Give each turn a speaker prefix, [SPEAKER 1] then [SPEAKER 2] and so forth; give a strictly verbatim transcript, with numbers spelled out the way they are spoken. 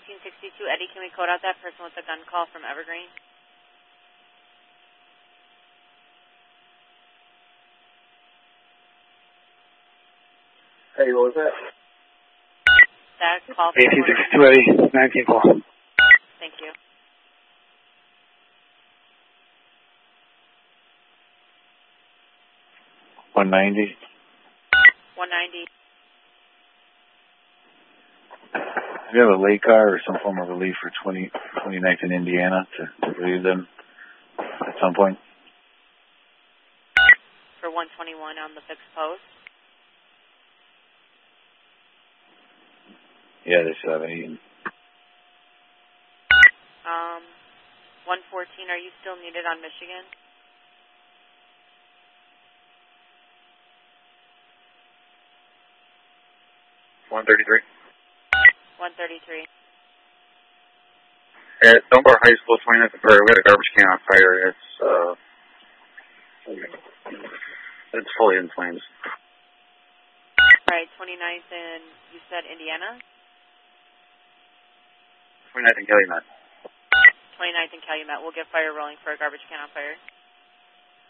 [SPEAKER 1] nineteen sixty-two. Eddie, can we code out that person with the gun call from Evergreen?
[SPEAKER 2] Hey, what was that?
[SPEAKER 1] That call from
[SPEAKER 2] eighteen sixty-two, Eddie, nineteen call.
[SPEAKER 1] Thank you.
[SPEAKER 3] one ninety.
[SPEAKER 1] one ninety.
[SPEAKER 3] Do you have a lay car or some form of relief for twenty, twenty-ninth in Indiana to, to relieve them at some point?
[SPEAKER 1] For one twenty-one on the fixed post?
[SPEAKER 3] Yeah, they still haven't eaten.
[SPEAKER 1] Um, one fourteen, are you still needed on Michigan?
[SPEAKER 2] one thirty-three.
[SPEAKER 1] one thirty-three.
[SPEAKER 2] At Dunbar High School, twenty-ninth and Prairie, we had a garbage can on fire. It's, uh, it's fully in flames.
[SPEAKER 1] Right, twenty-ninth in, you said Indiana?
[SPEAKER 2] twenty-ninth in Calumet.
[SPEAKER 1] twenty-ninth in Calumet. We'll get fire rolling for a garbage can on fire.